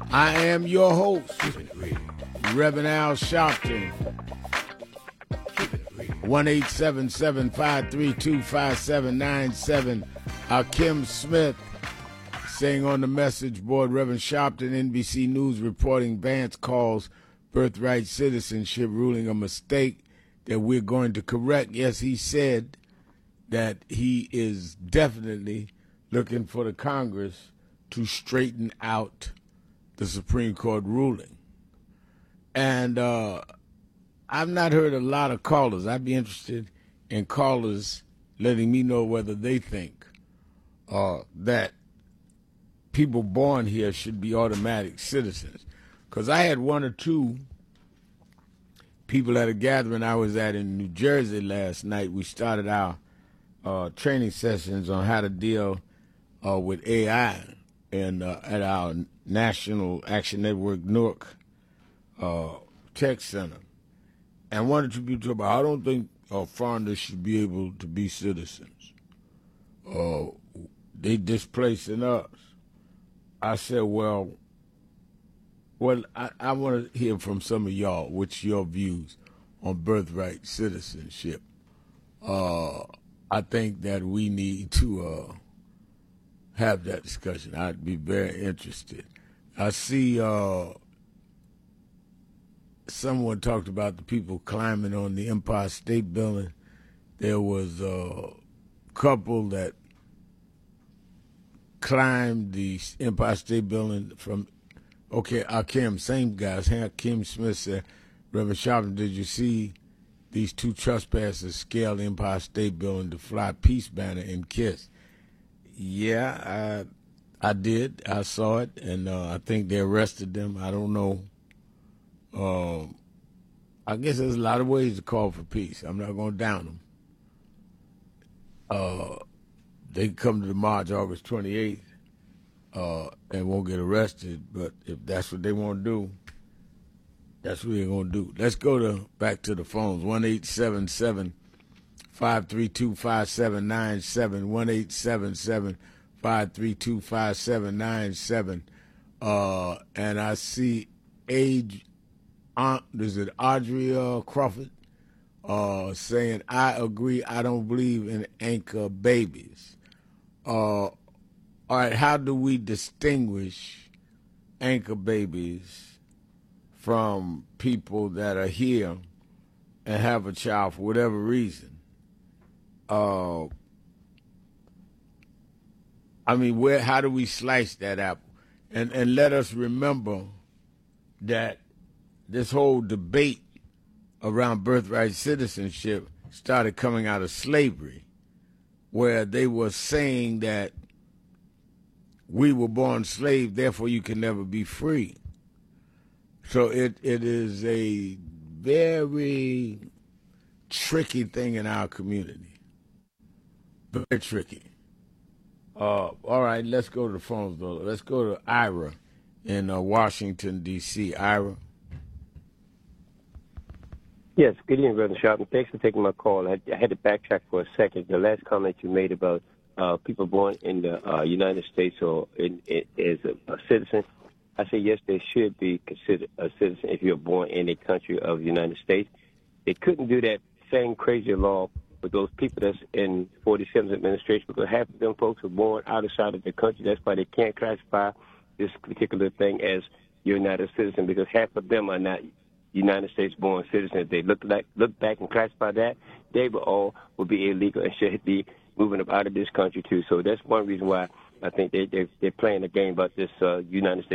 I am your host, Reverend Al Sharpton. 1-877-532-5797. Kim Smith saying on the message board, Reverend Sharpton, NBC News reporting Vance calls birthright citizenship ruling a mistake that we're going to correct. Yes, he said that he is definitely looking for the Congress to straighten out the Supreme Court ruling. And I've not heard a lot of callers. I'd be interested in callers letting me know whether they think that people born here should be automatic citizens. Because I had one or two people at a gathering I was at in New Jersey last night. We started our training sessions on how to deal with AI and at our National Action Network Newark Tech Center. And one or two people talk about, I don't think foreigners should be able to be citizens. They displacing us. I said, well, I want to hear from some of y'all, what's your views on birthright citizenship. I think that we need to have that discussion. I'd be very interested. I see someone talked about the people climbing on the Empire State Building. There was a couple that climbed the Empire State Building from, Kim, same guys. Kim Smith said, Reverend Sharpton, did you see these two trespassers scale the Empire State Building to fly peace banner and kiss? Yeah, I did. I saw it, and I think they arrested them. I don't know. I guess there's a lot of ways to call for peace. I'm not going to down them. They come to the march August 28th and won't get arrested, but if that's what they want to do, that's what they're going to do. Let's go back to the phones. 1-877-532-5797, 1-877-532-5797. And I see Audrey Crawford saying, I agree, I don't believe in anchor babies. All right, how do we distinguish anchor babies from people that are here and have a child for whatever reason? How do we slice that apple? And let us remember that this whole debate around birthright citizenship started coming out of slavery, where they were saying that we were born slaves, therefore you can never be free. So it is a very tricky thing in our community. Very tricky. All right, let's go to the phones, though. Let's go to Ira in Washington, D.C. Ira. Yes, good evening, Reverend Sharpton. Thanks for taking my call. I had to backtrack for a second. The last comment you made about people born in the United States or as a citizen, I say yes, they should be considered a citizen if you're born in a country of the United States. They couldn't do that same crazy law with those people that's in 47's administration, because half of them folks were born outside of the country. That's why they can't classify this particular thing as you're not a citizen, because half of them are not United States born citizens. If they look back and classify that, they would be illegal and should be moving up out of this country too. So that's one reason why I think they're playing a game about this United States